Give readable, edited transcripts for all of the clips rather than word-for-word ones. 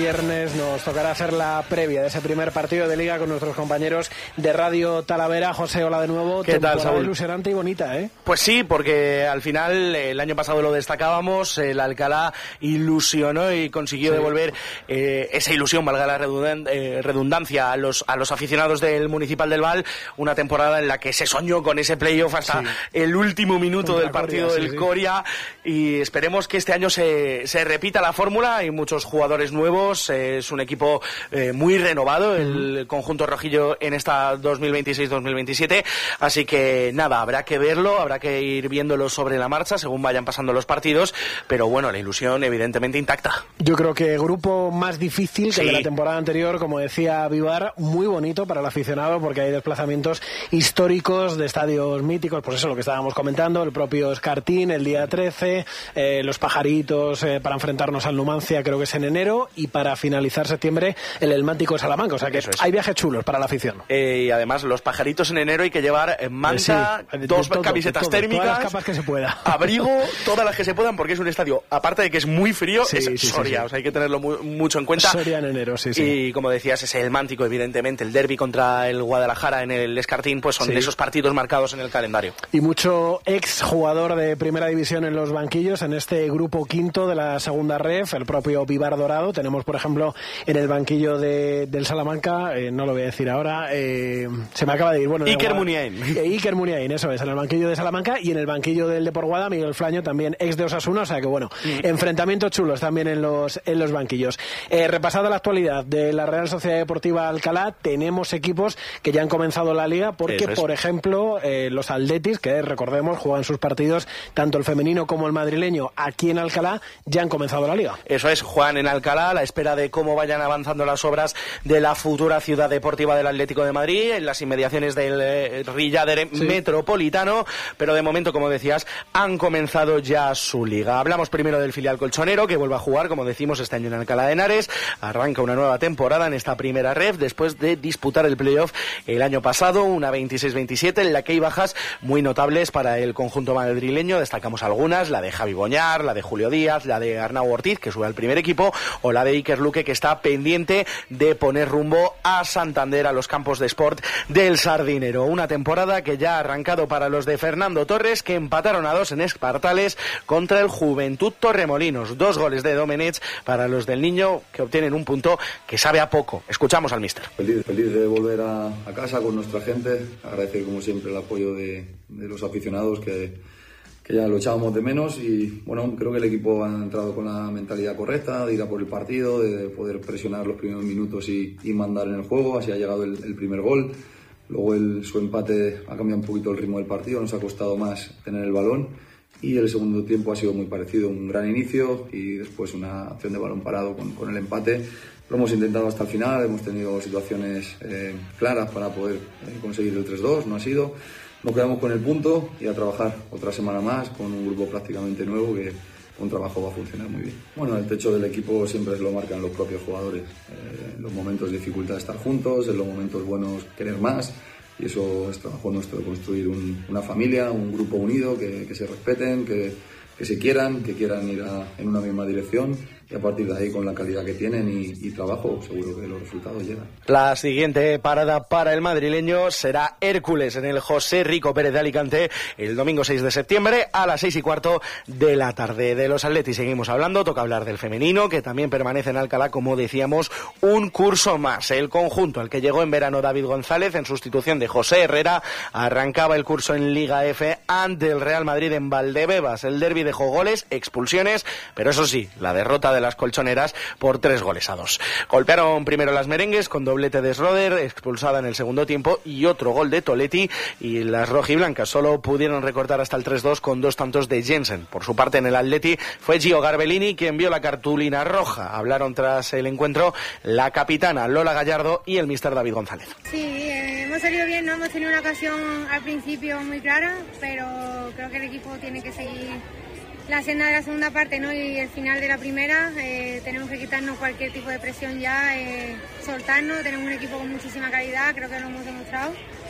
viernes nos tocará hacer la previa de ese primer partido de Liga con nuestros compañeros de Radio Talavera. José, hola de nuevo. ¿Qué tal, Saúl? Ilusionante y bonita, ¿eh? Pues sí, porque al final el año pasado lo destacábamos, el Alcalá ilusionó y consiguió devolver esa ilusión, valga la redundancia, a los aficionados del Municipal del Val, una temporada en la que se soñó con ese playoff hasta el último minuto del partido del Coria, y esperemos que este año se repita la fórmula. Hay muchos jugadores nuevos, es un equipo muy renovado, el conjunto rojillo en esta 2026-2027, así que nada, habrá que verlo, habrá que ir viéndolo sobre la marcha según vayan pasando los partidos, pero bueno, la ilusión evidentemente intacta. Yo creo que grupo más difícil que el de la temporada anterior, como decía Vivar, muy bonito para el aficionado porque hay desplazamientos históricos de estadios míticos, pues eso, lo que estábamos comentando, el propio Escartín el día 13, los Pajaritos para enfrentarnos al Numancia, creo que es en enero, y para finalizar septiembre el Elmático Salamanca, o sea que hay viajes chulos para la afición. Y además los Pajaritos en enero hay que llevar manta, dos camisetas térmicas, todas las capas que se pueda, abrigo, todas las que se puedan, porque es un estadio, aparte de que es muy frío, es Soria, o sea hay que tenerlo mucho en cuenta. Soria en enero, Y como decías, ese Elmántico, evidentemente, el derbi contra el Guadalajara en el Escartín, pues son esos partidos marcados en el calendario. Y mucho ex jugador de primera división en los banquillos, en este grupo quinto de la segunda ref, el propio Vivar Dorado. Tenemos, por ejemplo, en el banquillo del Salamanca, no lo voy a decir ahora, se me acaba de ir. Bueno, Iker Muniain. Iker Muniain, eso es, en el banquillo de Salamanca, y en el banquillo del Depor Guada, Miguel Flaño, también ex de Osasuna, o sea que bueno, enfrentamientos chulos también en los banquillos. Repasada la actualidad de la Real Sociedad Deportiva Alcalá, tenemos equipos que ya han comenzado la Liga, porque por ejemplo los Athletis, que recordemos juegan sus partidos tanto el femenino como el madrileño aquí en Alcalá, ya han comenzado la Liga. Eso es, juegan en Alcalá a la espera de cómo vayan avanzando las obras de la futura ciudad deportiva del Atlético de Madrid, en las inmediaciones del Rillader Metropolitano, pero de momento, como decías, han comenzado ya su Liga. Hablamos primero del filial colchonero, que vuelve a jugar, como decimos, este año en Alcalá de Henares, arranca una nueva temporada en esta primera ref, después de disputar el playoff el año pasado, una 26-27, en la que hay bajas muy notables para el conjunto madrileño. Destacamos algunas, la de Javi Boñar, la de Julio Díaz, la de Arnau Ortiz, que sube al primer equipo, o la de Iker Luque, que está pendiente de poner rumbo a Santander, a los campos de Sport del Sardinero. Una temporada que ya ha arrancado para los de Fernando Torres, que empataron a 2 en Espartales contra el Juventud Torremolinos. 2 goles de Domenech para los del Niño, que obtienen un punto que sabe a poco. Escuchamos al míster. Feliz de volver a casa con nuestra gente, agradecer como siempre el apoyo de los aficionados que ya lo echábamos de menos, y bueno, creo que el equipo ha entrado con la mentalidad correcta de ir a por el partido, de poder presionar los primeros minutos y mandar en el juego. Así ha llegado el primer gol. Luego su empate ha cambiado un poquito el ritmo del partido, nos ha costado más tener el balón, y el segundo tiempo ha sido muy parecido, un gran inicio y después una acción de balón parado con el empate. Lo hemos intentado hasta el final, hemos tenido situaciones claras para poder conseguir el 3-2, no ha sido. Nos quedamos con el punto y a trabajar otra semana más con un grupo prácticamente nuevo que un trabajo va a funcionar muy bien. Bueno, el techo del equipo siempre lo marcan los propios jugadores. En los momentos de dificultad estar juntos, en los momentos buenos querer más, y eso es trabajo nuestro, construir una familia, un grupo unido, que se respeten, que se quieran, que quieran ir en una misma dirección, y a partir de ahí, con la calidad que tienen y trabajo, seguro que los resultados llegan. La siguiente parada para el madrileño será Hércules en el José Rico Pérez de Alicante el domingo 6 de septiembre a las 6:15 de la tarde. De los Athletis seguimos hablando, toca hablar del femenino, que también permanece en Alcalá, como decíamos, un curso más. El conjunto al que llegó en verano David González en sustitución de José Herrera arrancaba el curso en Liga F ante el Real Madrid en Valdebebas. El derbi dejó goles, expulsiones, pero eso sí, la derrota de las colchoneras por 3-2. Golpearon primero las merengues con doblete de Schroeder, expulsada en el segundo tiempo, y otro gol de Toletti, y las rojiblancas solo pudieron recortar hasta el 3-2 con 2 tantos de Jensen. Por su parte, en el Atleti fue Gio Garbellini quien vio la cartulina roja. Hablaron tras el encuentro la capitana Lola Gallardo y el míster David González. Sí, hemos salido bien, no hemos tenido una ocasión al principio muy clara, pero creo que el equipo tiene que seguir la senda de la segunda parte, ¿no? Y el final de la primera. Tenemos que quitarnos cualquier tipo de presión ya, soltarnos. Tenemos un equipo con muchísima calidad, creo que lo hemos demostrado,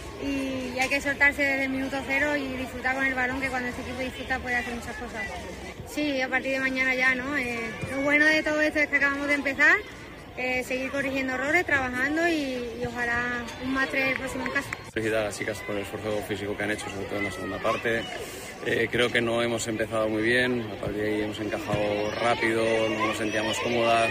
y hay que soltarse desde el minuto 0 y disfrutar con el balón, que cuando ese equipo disfruta puede hacer muchas cosas. Sí, a partir de mañana ya, ¿no? Lo bueno de todo esto es que acabamos de empezar seguir corrigiendo errores, trabajando y ojalá un máster el próximo caso. Felicitar a las chicas por el esfuerzo físico que han hecho, sobre todo en la segunda parte. Creo que no hemos empezado muy bien, a partir de ahí hemos encajado rápido, no nos sentíamos cómodas,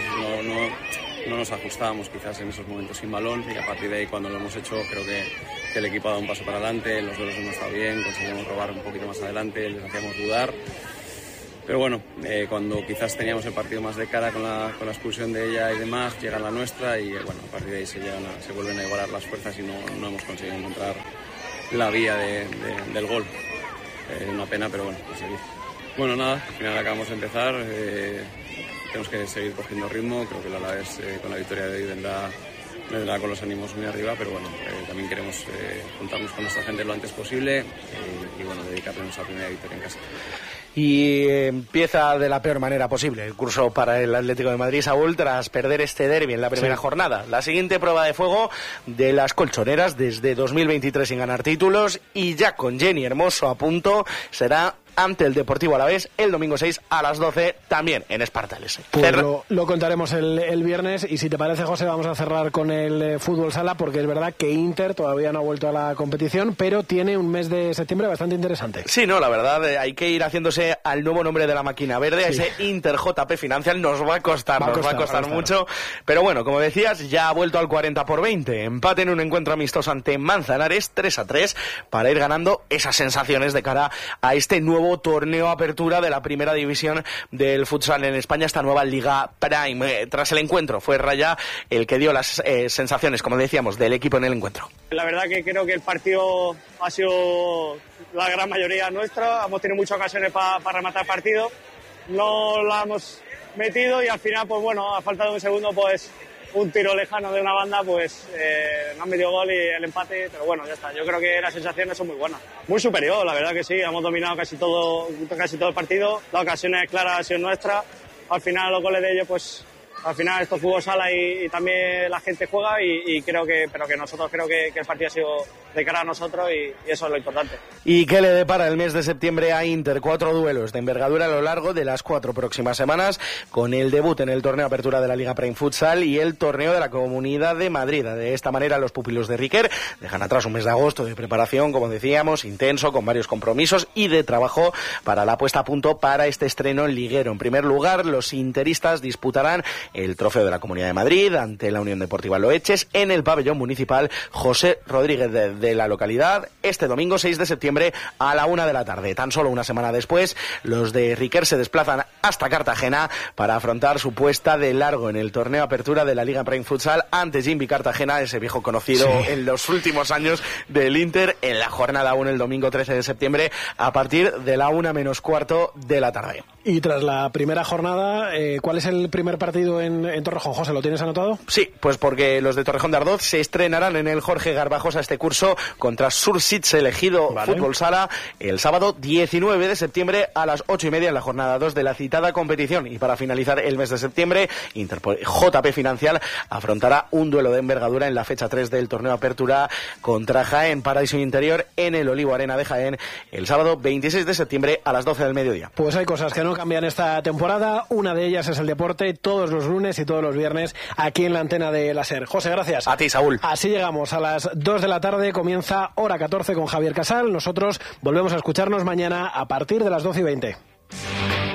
no nos ajustábamos quizás en esos momentos sin balón, y a partir de ahí cuando lo hemos hecho creo que el equipo ha dado un paso para adelante, los duelos hemos estado bien, conseguimos robar un poquito más adelante, les hacíamos dudar. Pero bueno, cuando quizás teníamos el partido más de cara con la expulsión de ella y demás, llega la nuestra y bueno, a partir de ahí se vuelven a igualar las fuerzas y no hemos conseguido encontrar la vía del gol. Una pena, pero bueno, pues seguir. Bueno, nada, al final acabamos de empezar, tenemos que seguir cogiendo ritmo, creo que la Alavés con la victoria de hoy vendrá con los ánimos muy arriba, pero bueno, también queremos juntarnos con nuestra gente lo antes posible y bueno, dedicarle nuestra primera victoria en casa. Y empieza de la peor manera posible el curso para el Atlético de Madrid, Saúl, tras perder este derbi en la primera jornada. La siguiente prueba de fuego de las colchoneras desde 2023 sin ganar títulos y ya con Jenny Hermoso a punto será ante el Deportivo Alavés el domingo 6 a las 12 también en Esparta LS. Pues lo contaremos el viernes y si te parece, José, vamos a cerrar con el fútbol sala porque es verdad que Inter todavía no ha vuelto a la competición, pero tiene un mes de septiembre bastante interesante. Sí, no, la verdad hay que ir haciéndose al nuevo nombre de la máquina verde, a ese Inter JP Financial. Nos va a costar mucho, pero bueno, como decías, ya ha vuelto al 40-20, empate en un encuentro amistoso ante Manzanares 3-3 para ir ganando esas sensaciones de cara a este nuevo torneo apertura de la primera división del futsal en España, esta nueva Liga Prime. Tras el encuentro fue Raya el que dio las sensaciones, como decíamos, del equipo en el encuentro. La verdad que creo que el partido ha sido la gran mayoría nuestra, hemos tenido muchas ocasiones para rematar el partido, no la hemos metido y al final, pues bueno, a falta de un segundo, pues un tiro lejano de una banda, pues no han metido gol y el empate, pero bueno, ya está. Yo creo que las sensaciones son muy buenas. Muy superior, la verdad que sí, hemos dominado casi todo el partido, las ocasiones claras han sido nuestras, al final los goles de ellos, pues al final esto es fútbol sala y también la gente juega y creo que nosotros creo que el partido ha sido de cara a nosotros y eso es lo importante. ¿Y qué le depara el mes de septiembre a Inter? 4 duelos de envergadura a lo largo de las 4 próximas semanas, con el debut en el torneo apertura de la Liga Prime Futsal y el torneo de la Comunidad de Madrid. De esta manera los pupilos de Riquer dejan atrás un mes de agosto de preparación, como decíamos, intenso, con varios compromisos y de trabajo para la puesta a punto para este estreno liguero. En primer lugar, los interistas disputarán el trofeo de la Comunidad de Madrid ante la Unión Deportiva Loeches en el pabellón municipal José Rodríguez de la localidad este domingo 6 de septiembre a la 1 de la tarde. Tan solo una semana después, los de Riquer se desplazan hasta Cartagena para afrontar su puesta de largo en el torneo apertura de la Liga Prime Futsal ante Jimby Cartagena, ese viejo conocido en los últimos años del Inter, en la jornada 1 el domingo 13 de septiembre a partir de la 1:15 de la tarde. Y tras la primera jornada, ¿cuál es el primer partido en Torrejón? José, ¿lo tienes anotado? Sí, pues porque los de Torrejón de Ardoz se estrenarán en el Jorge Garbajosa este curso contra Sursits Elegido Fútbol Sala el sábado 19 de septiembre a las 8:30 en la jornada 2 de la citada competición. Y para finalizar el mes de septiembre, JP Financial afrontará un duelo de envergadura en la fecha 3 del torneo apertura contra Jaén Paraíso Interior en el Olivo Arena de Jaén el sábado 26 de septiembre a las 12 del mediodía. Pues hay cosas que no cambian esta temporada, una de ellas es el deporte, todos los lunes y todos los viernes aquí en la antena de la SER. José, gracias. A ti, Saúl. Así llegamos a las 2 de la tarde, comienza Hora 14 con Javier Casal. Nosotros volvemos a escucharnos mañana a partir de las 12:20.